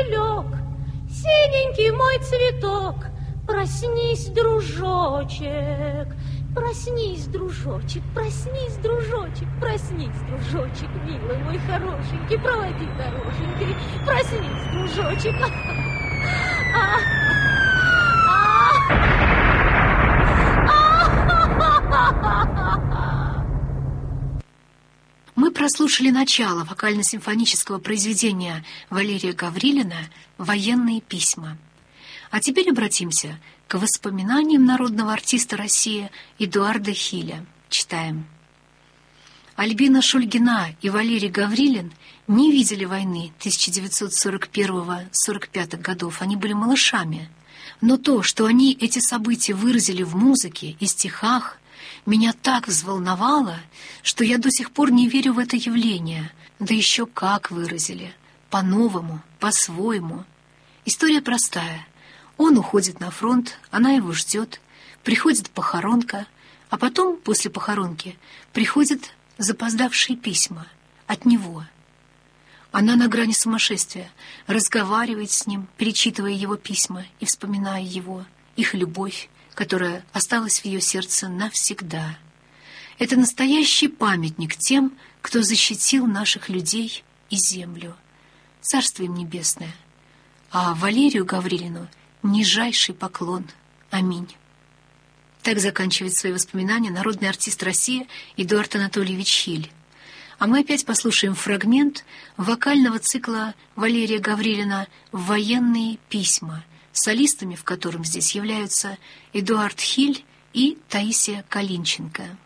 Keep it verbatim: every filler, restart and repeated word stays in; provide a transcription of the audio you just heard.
лег, синенький мой цветок, проснись, дружочек, проснись, дружочек, проснись, дружочек, проснись, дружочек, милый мой хорошенький, проводи дороженькой, проснись, дружочек. Мы прослушали начало вокально-симфонического произведения Валерия Гаврилина «Военные письма». А теперь обратимся к воспоминаниям народного артиста России Эдуарда Хиля. Читаем. Альбина Шульгина и Валерий Гаврилин не видели войны тысяча девятьсот сорок первого — сорок пятого годов. Они были малышами. Но то, что они эти события выразили в музыке и стихах, меня так взволновало, что я до сих пор не верю в это явление. Да еще как выразили. По-новому, по-своему. История простая. Он уходит на фронт, она его ждет, приходит похоронка, а потом, после похоронки, приходят запоздавшие письма от него. Она на грани сумасшествия, разговаривает с ним, перечитывая его письма и вспоминая его, их любовь, которая осталась в ее сердце навсегда. Это настоящий памятник тем, кто защитил наших людей и землю. Царство им небесное. А Валерию Гаврилину нижайший поклон. Аминь. Так заканчивает свои воспоминания народный артист России Эдуард Анатольевич Хиль. А мы опять послушаем фрагмент вокального цикла Валерия Гаврилина «Военные письма», солистами в котором здесь являются Эдуард Хиль и Таисия Калинченко.